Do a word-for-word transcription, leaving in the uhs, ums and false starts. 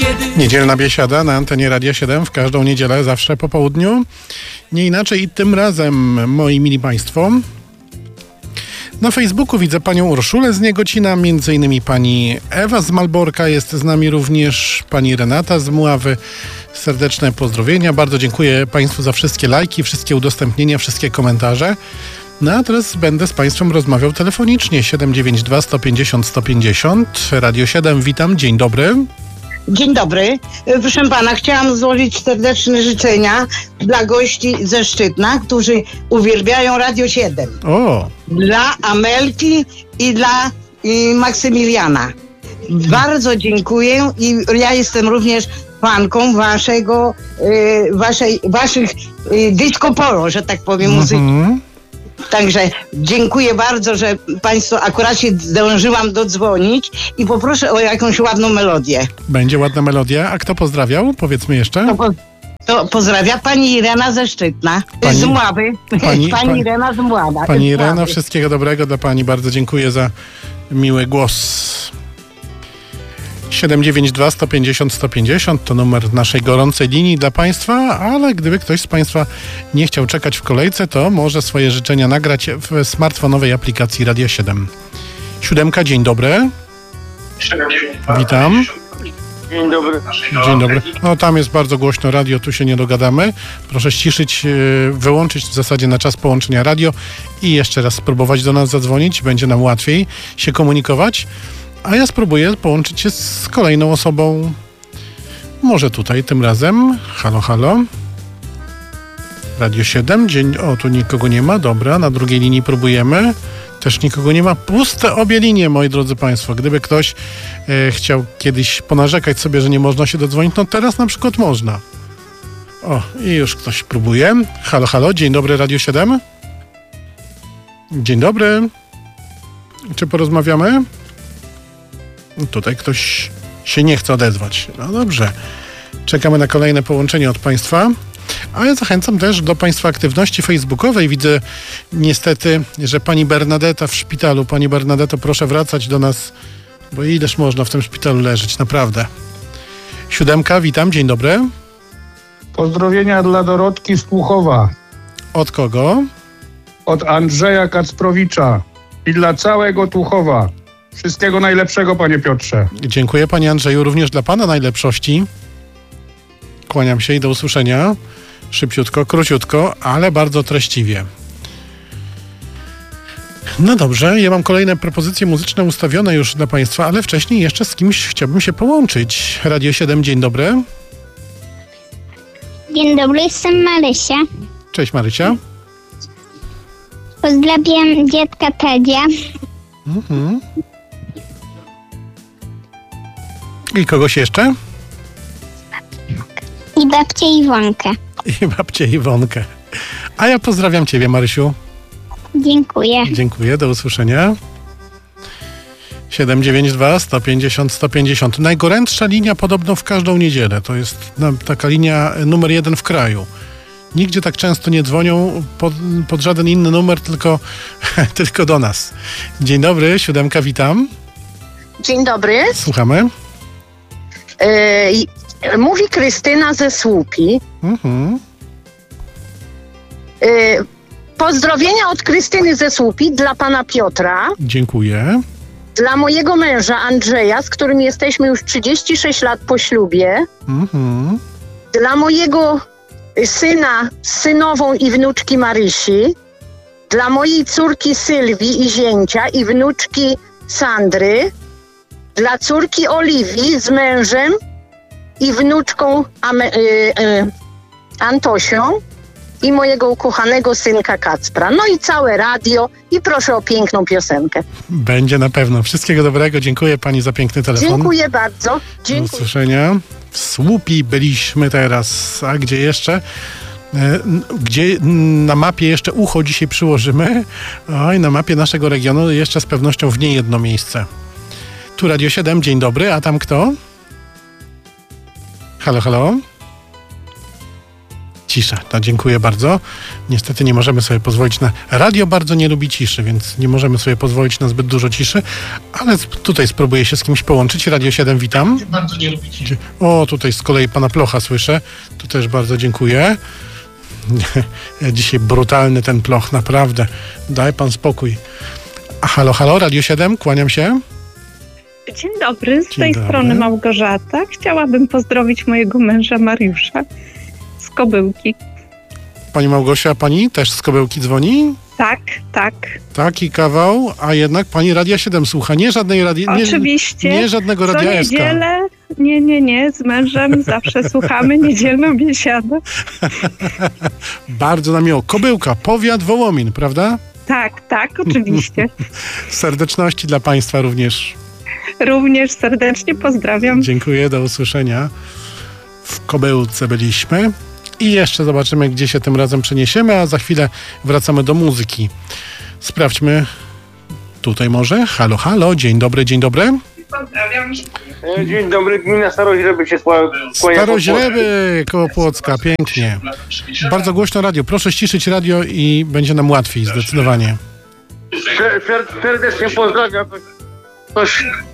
Niedzielna biesiada na antenie Radia siedem w każdą niedzielę, zawsze po południu. Nie inaczej i tym razem, moi mili państwo. Na Facebooku widzę panią Urszulę z Niegocina, między innymi pani Ewa z Malborka, jest z nami również pani Renata z Mławy. Serdeczne pozdrowienia. Bardzo dziękuję państwu za wszystkie lajki, wszystkie udostępnienia, wszystkie komentarze. No a teraz będę z państwem rozmawiał telefonicznie. siedem dziewięć dwa sto pięćdziesiąt sto pięćdziesiąt. Radio siedem, witam, dzień dobry. Dzień dobry. Proszę pana, chciałam złożyć serdeczne życzenia dla gości ze Szczytna, którzy uwielbiają Radio siedem. O! Dla Amelki i dla i Maksymiliana. Bardzo dziękuję i ja jestem również fanką waszego, y, waszej, waszych y, disco polo, że tak powiem, muzyki. Mm-hmm. Także dziękuję bardzo, że państwo akurat się zdążyłam dodzwonić i poproszę o jakąś ładną melodię. Będzie ładna melodia. A kto pozdrawiał? Powiedzmy jeszcze. To, po, to pozdrawia pani Irena ze Szczytna, pani, z Mławy. Pani, pani pa, Irena z Mławy. Pani Irena, wszystkiego dobrego dla pani. Bardzo dziękuję za miły głos. siedem dziewięć dwa sto pięćdziesiąt sto pięćdziesiąt to numer naszej gorącej linii dla państwa, ale gdyby ktoś z państwa nie chciał czekać w kolejce, to może swoje życzenia nagrać w smartfonowej aplikacji Radia siedem. Siódemka, dzień dobry. Witam. Dzień dobry. Dzień dobry. No tam jest bardzo głośno radio, tu się nie dogadamy. Proszę ściszyć, wyłączyć w zasadzie na czas połączenia radio i jeszcze raz spróbować do nas zadzwonić. Będzie nam łatwiej się komunikować. A ja spróbuję połączyć się z kolejną osobą. Może tutaj tym razem. Halo, halo. Radio siedem. Dzień... O, tu nikogo nie ma. Dobra, na drugiej linii próbujemy. Też nikogo nie ma. Puste obie linie, moi drodzy państwo. Gdyby ktoś e, chciał kiedyś ponarzekać sobie, że nie można się dodzwonić, no teraz na przykład można. O, i już ktoś próbuje. Halo, halo. Dzień dobry, Radio siedem. Dzień dobry. Czy porozmawiamy? Tutaj ktoś się nie chce odezwać. No dobrze. Czekamy na kolejne połączenie od państwa. A ja zachęcam też do państwa aktywności facebookowej. Widzę niestety, że pani Bernadetta w szpitalu. Pani Bernadetto, proszę wracać do nas, bo ileż można w tym szpitalu leżeć, naprawdę. Siódemka, witam, dzień dobry. Pozdrowienia dla Dorotki z Tłuchowa. Od kogo? Od Andrzeja Kacprowicza i dla całego Tłuchowa. Wszystkiego najlepszego, panie Piotrze. Dziękuję, panie Andrzeju, również dla pana najlepszości. Kłaniam się i do usłyszenia. Szybciutko, króciutko, ale bardzo treściwie. No dobrze, ja mam kolejne propozycje muzyczne ustawione już dla państwa, ale wcześniej jeszcze z kimś chciałbym się połączyć. Radio siedem, dzień dobry. Dzień dobry, jestem Marysia. Cześć, Marysia. Pozdrawiam dziadka Tadzia. Mhm. I kogoś jeszcze? I babcię Iwonkę. I babcię Iwonkę. A ja pozdrawiam ciebie, Marysiu. Dziękuję. Dziękuję, do usłyszenia. siedem dziewięć dwa sto pięćdziesiąt sto pięćdziesiąt. Najgorętsza linia podobno w każdą niedzielę. To jest no, taka linia numer jeden w kraju. Nigdzie tak często nie dzwonią pod, pod żaden inny numer, tylko, tylko do nas. Dzień dobry, siódemka, witam. Dzień dobry. Słuchamy. Yy, mówi Krystyna ze Słupi. Mhm. Yy, pozdrowienia od Krystyny ze Słupi dla pana Piotra. Dziękuję. Dla mojego męża Andrzeja, z którym jesteśmy już trzydzieści sześć lat po ślubie. Mhm. Dla mojego syna, synową i wnuczki Marysi. Dla mojej córki Sylwii i zięcia i wnuczki Sandry. Dla córki Oliwii z mężem i wnuczką Ame- y- y- Antosią i mojego ukochanego synka Kacpra. No i całe radio i proszę o piękną piosenkę. Będzie na pewno. Wszystkiego dobrego. Dziękuję pani za piękny telefon. Dziękuję bardzo. Dziękuję. Do usłyszenia. W Słupi byliśmy teraz. A gdzie jeszcze? Gdzie na mapie jeszcze ucho dzisiaj przyłożymy? Oj, na mapie naszego regionu jeszcze z pewnością w nie jedno miejsce. Tu Radio siedem, dzień dobry, a tam kto? Halo, halo? Cisza. No, dziękuję bardzo. Niestety nie możemy sobie pozwolić na... Radio bardzo nie lubi ciszy, więc nie możemy sobie pozwolić na zbyt dużo ciszy, ale sp- tutaj spróbuję się z kimś połączyć. Radio siedem, witam. Bardzo nie lubi ciszy. O, tutaj z kolei pana Plocha słyszę. Tu też bardzo dziękuję. Dzisiaj brutalny ten Ploch, naprawdę. Daj pan spokój. A halo, halo, Radio siedem, kłaniam się. Dzień dobry, z Dzień tej dobry. strony Małgorzata. Chciałabym pozdrowić mojego męża Mariusza z Kobyłki. Pani Małgosia, pani też z Kobyłki dzwoni? Tak, tak. Taki kawał, a jednak pani Radia siedem słucha. Nie żadnej radia... Nie, Oczywiście. nie żadnego Co Radia S K. niedzielę, nie, nie, nie, z mężem zawsze słuchamy niedzielną biesiadę. Bardzo nam miło. Kobyłka, powiat Wołomin, prawda? Tak, tak, oczywiście. Serdeczności dla państwa również. Również serdecznie pozdrawiam. Dziękuję, do usłyszenia. W Kobyłce byliśmy. I jeszcze zobaczymy, gdzie się tym razem przeniesiemy, a za chwilę wracamy do muzyki. Sprawdźmy. Tutaj może. Halo, halo. Dzień dobry, dzień dobry. Pozdrawiam. Dzień dobry, gmina Staroźreby się skłania. Staroźreby koło Płocka, pięknie. Bardzo głośno radio. Proszę ściszyć radio i będzie nam łatwiej, zdecydowanie. Serdecznie pozdrawiam. Ktoś